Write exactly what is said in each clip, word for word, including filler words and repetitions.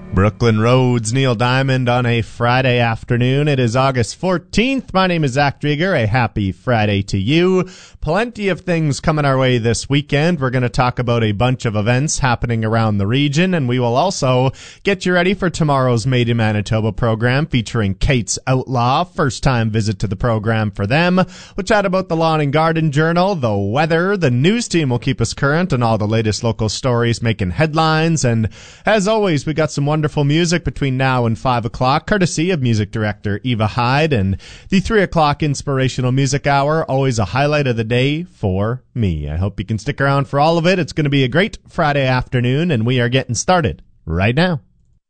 Brooklyn Roads, Neil Diamond on a Friday afternoon. It is August fourteenth. My name is Zach Drieger. A happy Friday to you. Plenty of things coming our way this weekend. We're going to talk about a bunch of events happening around the region, and we will also get you ready for tomorrow's Made in Manitoba program featuring Kate's Outlaw. First time visit to the program for them. We'll chat about the Lawn and Garden Journal, the weather. The news team will keep us current on all the latest local stories making headlines, and as always, we got some wonderful Wonderful music between now and five o'clock, courtesy of music director Eva Hyde, and the three o'clock inspirational music hour, always a highlight of the day for me. I hope you can stick around for all of it. It's going to be a great Friday afternoon, and we are getting started right now.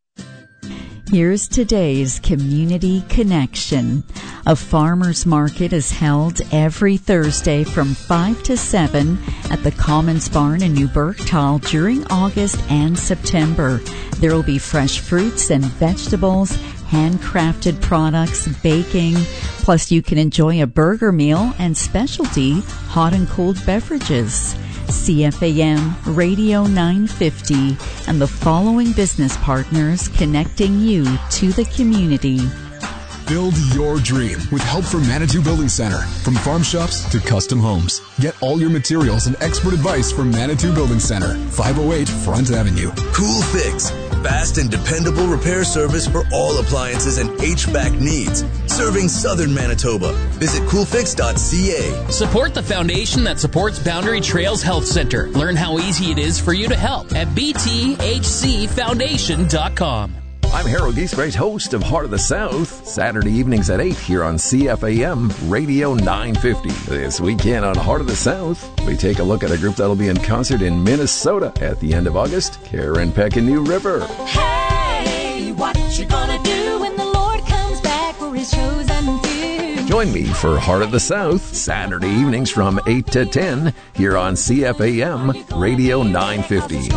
Here's today's Community Connection. A farmer's market is held every Thursday from five to seven at the Commons Barn in New Bergtal during August and September. There will be fresh fruits and vegetables, handcrafted products, baking, plus you can enjoy a burger meal and specialty hot and cold beverages. C F A M Radio nine fifty and the following business partners connecting you to the community. Build your dream with help from Manitou Building Center. From farm shops to custom homes. Get all your materials and expert advice from Manitou Building Center. five oh eight Front Avenue. Cool Fix. Fast and dependable repair service for all appliances and H V A C needs. Serving Southern Manitoba. Visit cool fix dot c a. Support the foundation that supports Boundary Trails Health Center. Learn how easy it is for you to help at b t h c foundation dot com. I'm Harold Giesbrecht, host of Heart of the South, Saturday evenings at eight here on C F A M Radio nine fifty. This weekend on Heart of the South, we take a look at a group that'll be in concert in Minnesota at the end of August, Karen Peck and New River. Hey, what you gonna do when the Lord comes back for his chosen few? Join me for Heart of the South, Saturday evenings from eight to ten here on C F A M Radio nine fifty.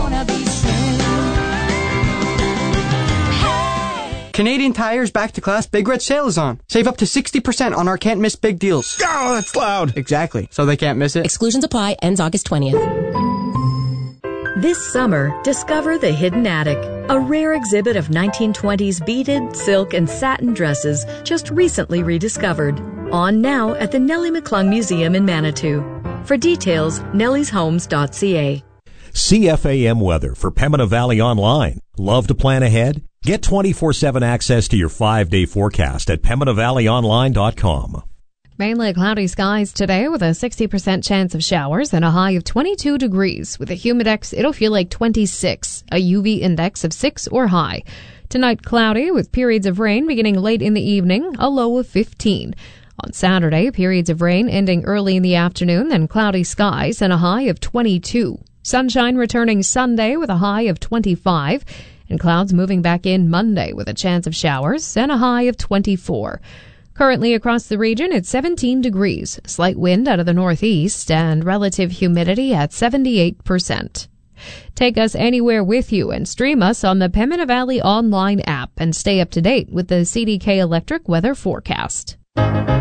Canadian Tire's Back to Class Big Red Sale is on. Save up to sixty percent on our can't miss big deals. Oh, that's loud. Exactly. So they can't miss it. Exclusions apply. Ends August twentieth. This summer, discover the Hidden Attic, a rare exhibit of nineteen twenties beaded, silk, and satin dresses just recently rediscovered. On now at the Nellie McClung Museum in Manitou. For details, nellies homes dot c a. C F A M weather for Pembina Valley Online. Love to plan ahead? Get twenty-four seven access to your five-day forecast at pembina valley online dot com. Mainly cloudy skies today with a sixty percent chance of showers and a high of twenty-two degrees. With a humidex, it'll feel like twenty-six, a U V index of six or high. Tonight, cloudy with periods of rain beginning late in the evening, a low of fifteen. On Saturday, periods of rain ending early in the afternoon, then cloudy skies and a high of twenty-two. Sunshine returning Sunday with a high of twenty-five. And clouds moving back in Monday with a chance of showers and a high of twenty-four. Currently across the region, it's seventeen degrees, slight wind out of the northeast, and relative humidity at seventy-eight percent. Take us anywhere with you and stream us on the Pembina Valley Online app and stay up to date with the C D K Electric weather forecast.